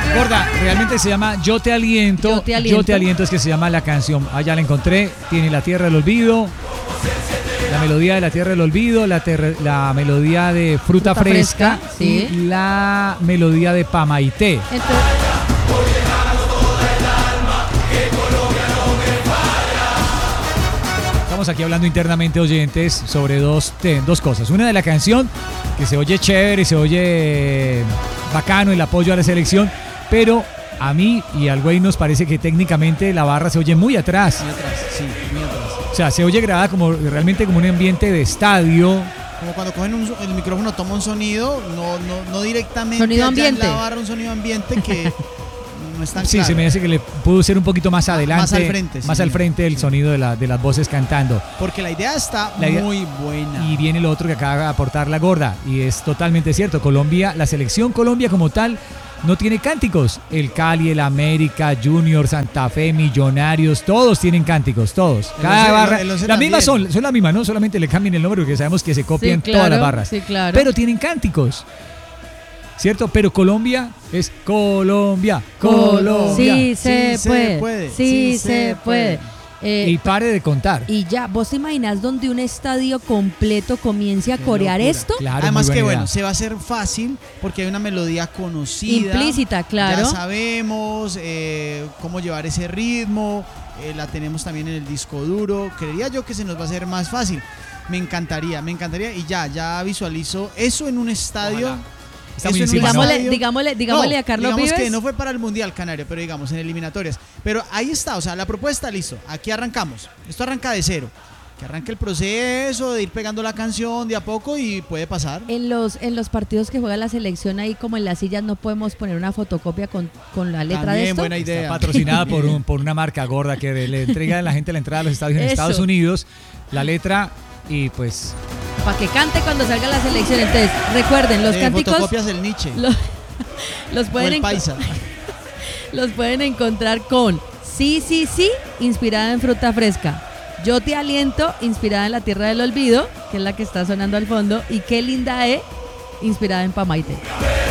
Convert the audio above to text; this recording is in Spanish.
Gorda, realmente se llama Yo te aliento. Yo te aliento. Yo te aliento es que se llama la canción. Allá la encontré. Tiene La Tierra del Olvido, la melodía de La Tierra del Olvido, la melodía de Fruta Fresca, sí. y la melodía de Pamaité. Entonces, Estamos aquí hablando internamente, oyentes, sobre dos cosas. Una de la canción, que se oye chévere, se oye bacano el apoyo a la selección, pero a mí y al güey nos parece que técnicamente la barra se oye muy atrás. Muy atrás, sí, muy atrás. O sea, se oye grabada realmente como un ambiente de estadio. Como cuando cogen el micrófono, toma un sonido, no directamente Sonido allá ambiente. en la barra, un sonido ambiente que no es tan Sí, claro. se me hace que le pudo ser un poquito más adelante. Más al frente, sí. Más al frente el Sí. sonido de las voces cantando. Porque la idea está La idea- muy buena. Y viene lo otro que acaba de aportar la Gorda, y es totalmente cierto. Colombia, la selección Colombia como tal, no tiene cánticos. El Cali, el América, Junior, Santa Fe, Millonarios, todos tienen cánticos, todos. El Cada once- barra, el once las mismas también. son las mismas, ¿no? Solamente le cambian el nombre porque sabemos que se copian sí, todas claro, las barras. Sí, claro. Pero tienen cánticos, ¿cierto? Pero Colombia es Colombia, Sí, se Sí, puede. se puede. Sí, se puede. Y pare de contar. Y ya, ¿vos te imaginas donde un estadio completo comience a corear locura. esto? Claro, Además muy que buena bueno, idea. se va a hacer fácil porque hay una melodía conocida. Implícita, claro. Ya sabemos cómo llevar ese ritmo, la tenemos también en el disco duro. Creería yo que se nos va a hacer más fácil. Me encantaría y ya visualizo eso en un estadio. Ojalá. Está Eso muy en un encima, ¿no? estadio. Digámosle a Carlos digamos Vives. que no fue para el Mundial Canario, pero digamos en eliminatorias. Pero ahí está, o sea, la propuesta, listo. Aquí arrancamos. Esto arranca de cero. Que arranque el proceso de ir pegando la canción de a poco y puede pasar. En los partidos que juega la selección ahí como en las sillas no podemos poner una fotocopia con la letra También de esto. buena idea. Está patrocinada por una marca Gorda que le entrega a la gente la entrada a los estadios en Eso. Estados Unidos, la letra, y pues Para que cante cuando salga la selección. Entonces, recuerden, los cánticos Fotocopias del Nietzsche. los O pueden el paisa. los pueden encontrar con Sí, sí, sí, inspirada en Fruta Fresca. Yo te aliento, inspirada en La Tierra del Olvido, que es la que está sonando al fondo, y Qué linda inspirada en Pamaité.